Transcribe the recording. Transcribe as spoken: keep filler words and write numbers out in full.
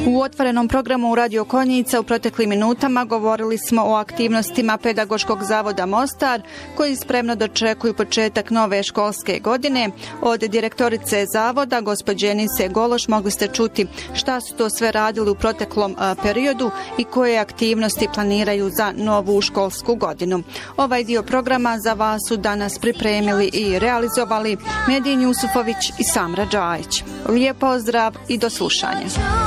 U otvorenom programu Radio Konjica u proteklim minutama govorili smo o aktivnostima Pedagoškog zavoda Mostar koji spremno dočekuju početak nove školske godine. Od direktorice zavoda, gospođe Enise Gološ, mogli ste čuti šta su to sve radili u proteklom periodu i koje aktivnosti planiraju za novu školsku godinu. Ovaj dio programa za vas su danas pripremili i realizovali Medin Jusufović i Samra Džajić. Lijep pozdrav i do slušanja.